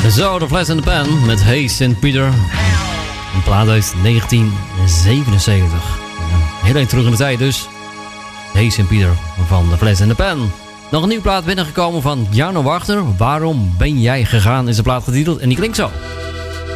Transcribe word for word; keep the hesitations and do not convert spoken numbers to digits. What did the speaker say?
Zo, de Flash in the Pan met Hey Saint Peter. Een plaat uit negentien zevenenzeventig. Heel erg terug in de tijd dus. Hey Saint Peter van de Flash in the Pan. Nog een nieuwe plaat binnengekomen van Jarno Wachter. Waarom ben jij gegaan is de plaat getiteld en die klinkt zo.